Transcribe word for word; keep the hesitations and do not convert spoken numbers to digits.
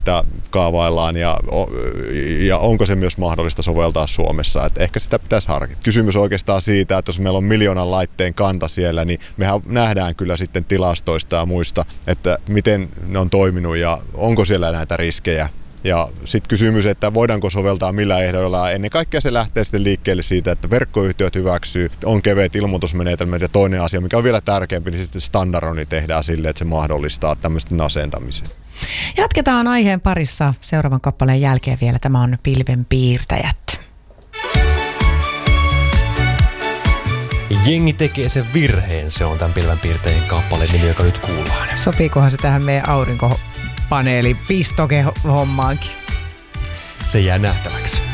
kaavaillaan ja, ja onko se myös mahdollista soveltaa Suomessa. Et ehkä sitä pitäisi harkita. Kysymys oikeastaan siitä, että jos meillä on miljoonan laitteen kanta siellä, niin mehän nähdään kyllä sitten tilastoista ja muista, että miten ne on toiminut ja onko siellä näitä riskejä. Ja sitten kysymys, että voidaanko soveltaa millä ehdoilla. Ennen kaikkea se lähtee sitten liikkeelle siitä, että verkkoyhtiöt hyväksyy, on keveät ilmoitusmenetelmät ja toinen asia, mikä on vielä tärkeämpi, niin sitten standardointi tehdään sille, että se mahdollistaa tämmöistä asentamisen. Jatketaan aiheen parissa seuraavan kappaleen jälkeen vielä. Tämä on Pilvenpiirtäjät. Jengi tekee sen virheen, se on tämän Pilvenpiirtäjien kappaleen nimi, joka nyt kuullaan. Sopiikohan se tähän meidän aurinkopaneeli pistoke hommaankin? Se jää nähtäväksi.